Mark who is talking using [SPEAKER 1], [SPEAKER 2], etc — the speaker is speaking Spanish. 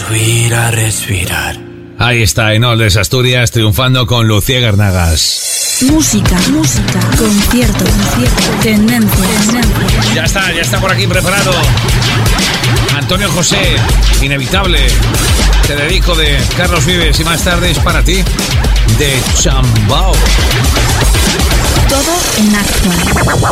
[SPEAKER 1] subir a respirar.
[SPEAKER 2] Ahí está, Enoles Asturias triunfando con Lucía Garnagas.
[SPEAKER 3] Música, concierto, tendencia.
[SPEAKER 2] Ya está por aquí preparado. Antonio José, Inevitable. Te dedico de Carlos Vives y más tarde es para ti de Chambao.
[SPEAKER 3] Todo en Actual.